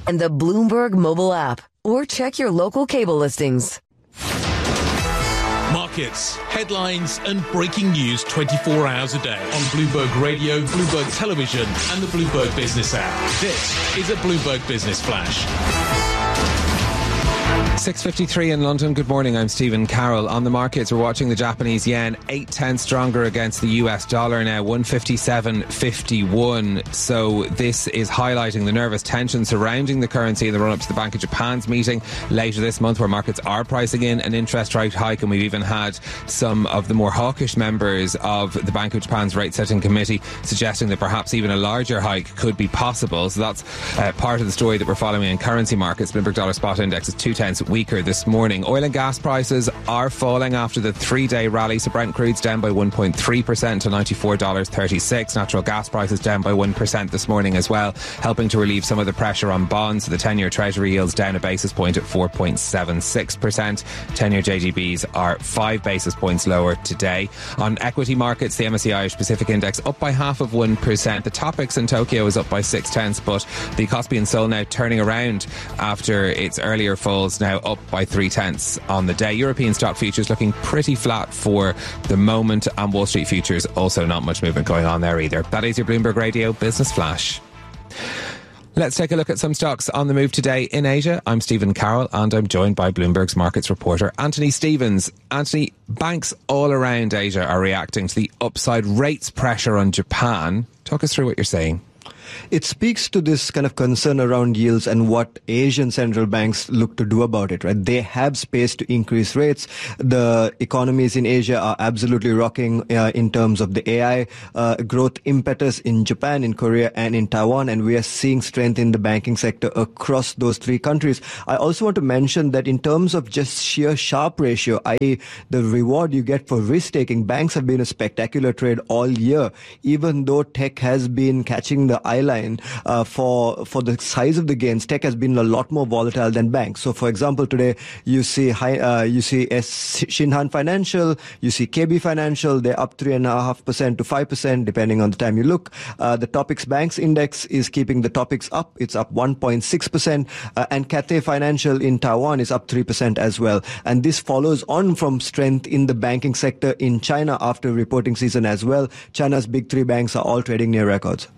and the Bloomberg mobile app, or check your local cable listings. Markets, headlines and breaking news 24 hours a day on Bloomberg Radio, Bloomberg Television and the Bloomberg Business app. This is a Bloomberg Business Flash. 6:53 in London. Good morning, I'm Stephen Carroll. On the markets, we're watching the Japanese yen 8/10 stronger against the US dollar now, 157.51. So this is highlighting the nervous tension surrounding the currency in the run-up to the Bank of Japan's meeting later this month, where markets are pricing in an interest rate hike, and we've even had some of the more hawkish members of the Bank of Japan's rate-setting committee suggesting that perhaps even a larger hike could be possible. So that's part of the story that we're following in currency markets. Bloomberg Dollar Spot Index is 0.2 weaker this morning. Oil and gas prices are falling after the 3-day rally. So Brent crude's down by 1.3% to $94.36. Natural gas prices down by 1% this morning as well, helping to relieve some of the pressure on bonds. The 10-year Treasury yield's down a basis point at 4.76%. 10-year JGBs are 5 basis points lower today. On equity markets, the MSCI Irish Pacific Index up by 0.5%. The Topix in Tokyo is up by 0.6, but the Kospi in Seoul now turning around after its earlier falls, now up by 0.3 on the day. European stock futures looking pretty flat for the moment, and Wall Street futures also not much movement going on there either. That is your Bloomberg Radio Business Flash. Let's take a look at some stocks on the move today in Asia. I'm Stephen Carroll and I'm joined by Bloomberg's markets reporter Anthony Stevens. Anthony, banks all around Asia are reacting to the upside rates pressure on Japan. Talk us through what you're saying. It speaks to this kind of concern around yields and what Asian central banks look to do about it, right? They have space to increase rates. The economies in Asia are absolutely rocking in terms of the AI growth impetus in Japan, in Korea, and in Taiwan. And we are seeing strength in the banking sector across those three countries. I also want to mention that in terms of just sheer Sharpe ratio, i.e. the reward you get for risk-taking, banks have been a spectacular trade all year, even though tech has been catching the eye line for the size of the gains. Tech has been a lot more volatile than banks. So, for example, today you see Shinhan Financial, you see KB Financial. They're up 3.5% to 5%, depending on the time you look. The Topix Banks Index is keeping the Topix up. It's up 1.6%, and Cathay Financial in Taiwan is up 3% as well. And this follows on from strength in the banking sector in China after reporting season as well. China's big three banks are all trading near records.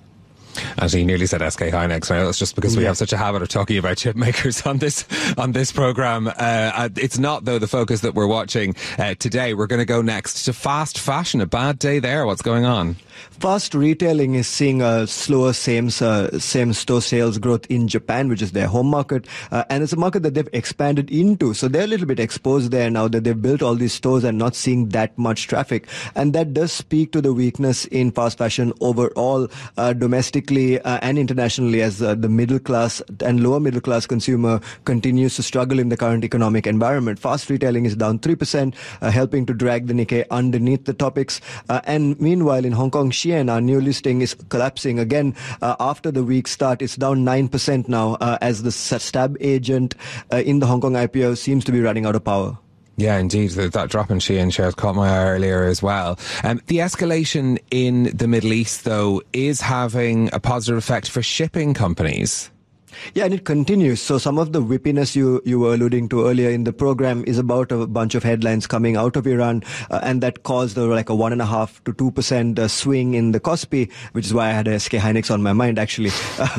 As he nearly said SK Hynix. Now, it's just because we have such a habit of talking about chip makers on this programme. It's not, though, the focus that we're watching today. We're going to go next to fast fashion. A bad day there. What's going on? Fast retailing is seeing a slower same-store sales growth in Japan, which is their home market. And it's a market that they've expanded into. So they're a little bit exposed there now that they've built all these stores and not seeing that much traffic. And that does speak to the weakness in fast fashion overall, domestically and internationally, as the middle class and lower middle class consumer continues to struggle in the current economic environment. Fast retailing is down 3%, helping to drag the Nikkei underneath the Topix. And meanwhile, in Hong Kong, Shein, our new listing, is collapsing again after the weak start. It's down 9% now as the stab agent in the Hong Kong IPO seems to be running out of power. Yeah, indeed. That drop in Shein shares caught my eye earlier as well. The escalation in the Middle East, though, is having a positive effect for shipping companies. Yeah, and it continues. So some of the whippiness you were alluding to earlier in the program is about a bunch of headlines coming out of Iran, and that caused like a 1.5% to 2% swing in the Kospi, which is why I had a SK Hynix on my mind, actually.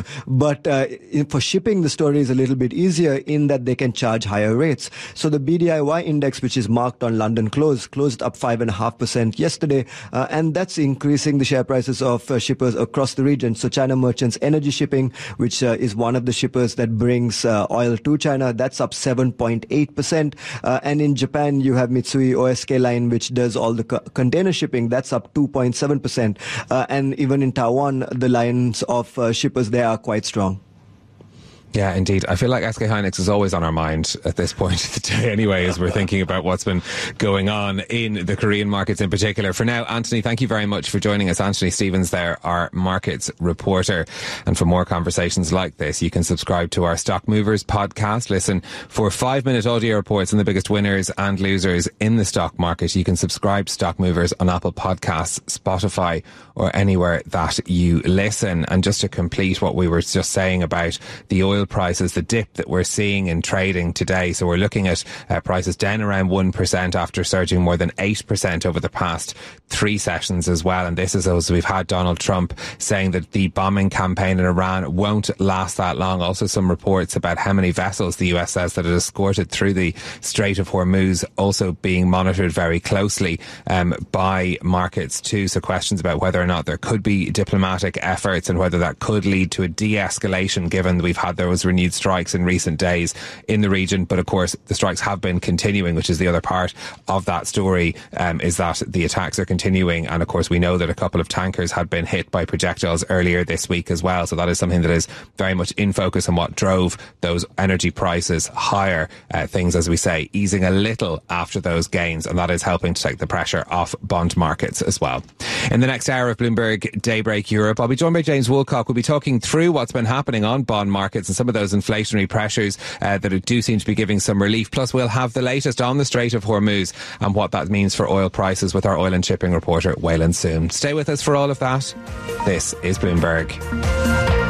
But for shipping, the story is a little bit easier in that they can charge higher rates. So the BDIY index, which is marked on London closed up 5.5% yesterday, and that's increasing the share prices of shippers across the region. So China Merchants Energy Shipping, which is one of the shippers that brings oil to China, that's up 7.8%. And in Japan, you have Mitsui OSK Line, which does all the container shipping. That's up 2.7%. And even in Taiwan, the lines of shippers there are quite strong. Yeah, indeed. I feel like SK Hynix is always on our mind at this point of the day anyway, as we're thinking about what's been going on in the Korean markets in particular. For now, Anthony, thank you very much for joining us. Anthony Stevens there, our markets reporter. And for more conversations like this, you can subscribe to our Stock Movers podcast. Listen for 5-minute audio reports on the biggest winners and losers in the stock market. You can subscribe to Stock Movers on Apple Podcasts, Spotify, or anywhere that you listen. And just to complete what we were just saying about the oil oil prices, the dip that we're seeing in trading today. So we're looking at prices down around 1% after surging more than 8% over the past 3 sessions as well. And this is as we've had Donald Trump saying that the bombing campaign in Iran won't last that long. Also some reports about how many vessels the US says that it escorted through the Strait of Hormuz also being monitored very closely by markets too. So questions about whether or not there could be diplomatic efforts and whether that could lead to a de-escalation, given that we've had those renewed strikes in recent days in the region. But of course the strikes have been continuing, which is the other part of that story, is that the attacks are continuing. And of course we know that a couple of tankers had been hit by projectiles earlier this week as well. So that is something that is very much in focus on what drove those energy prices higher. Things, as we say, easing a little after those gains, and that is helping to take the pressure off bond markets as well. In the next hour of Bloomberg Daybreak Europe, I'll be joined by James Woolcock. We'll be talking through what's been happening on bond markets and some of those inflationary pressures that do seem to be giving some relief. Plus we'll have the latest on the Strait of Hormuz and what that means for oil prices with our oil and shipping reporter Waylon Soon. Stay with us for all of that. This is Bloomberg.